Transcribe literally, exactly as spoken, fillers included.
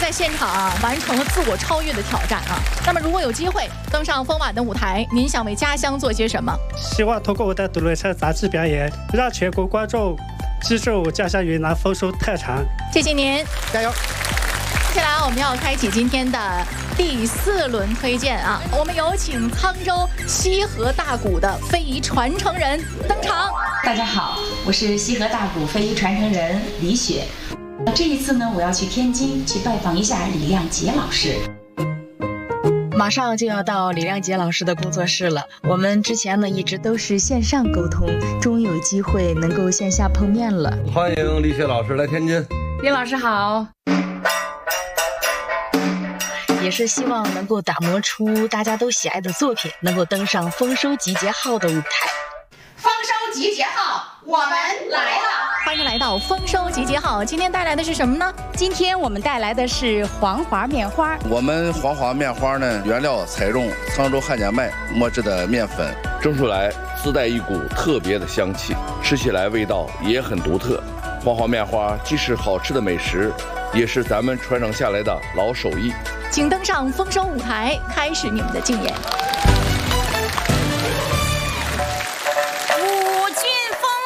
在现场啊完成了自我超越的挑战啊。那么如果有机会登上风晚的舞台，您想为家乡做些什么？ 希望通过我的独轮车杂志表演，让全国观众记住我家乡云南丰收特产。 谢谢您， 加油！ 接下来我们要开启今天的第四轮推荐啊，我们有请沧州西河大鼓的非遗传承人登场。 大家好，我是西河大鼓非遗传承人李雪。这一次呢，我要去天津去拜访一下李亮杰老师。 马上就要到李亮杰老师的工作室了，我们之前呢一直都是线上沟通，终于有机会能够线下碰面了。 欢迎李雪老师来天津。 李老师好。也是希望能够打磨出大家都喜爱的作品，能够登上丰收集结号的舞台。 丰收集结号，我们来了！ 欢迎来到丰收集结号，今天带来的是什么呢？ 今天我们带来的是黄花面花。 我们黄花面花呢，原料采用沧州汉家麦磨制的面粉， 蒸出来自带一股特别的香气，吃起来味道也很独特。黄花面花既是好吃的美食，也是咱们传承下来的老手艺。 请登上丰收舞台，开始你们的竞演。